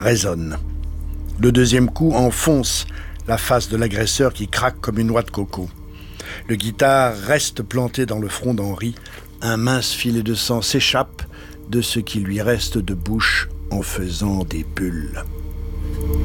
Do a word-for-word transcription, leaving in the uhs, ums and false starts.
résonne. Le deuxième coup enfonce la face de l'agresseur qui craque comme une noix de coco. Le guitare reste planté dans le front d'Henri. Un mince filet de sang s'échappe de ce qui lui reste de bouche en faisant des bulles.